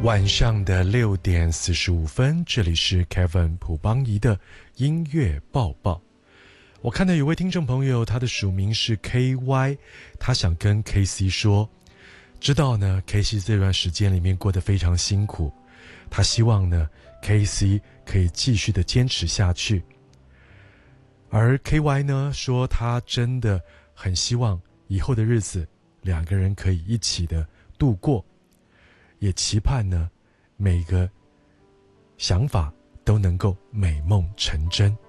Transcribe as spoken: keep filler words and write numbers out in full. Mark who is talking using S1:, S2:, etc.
S1: 晚上的六点四十五分，这里是 Kevin 朴邦仪的音乐报报。我看到有位听众朋友，他的署名是 K Y， 他想跟 K C 说，知道呢 K C 这段时间里面过得非常辛苦，他希望呢 K C 可以继续的坚持下去。而 K Y 呢说，他真的很希望以后的日子两个人可以一起的度过，也期盼呢每个想法都能够美梦成真。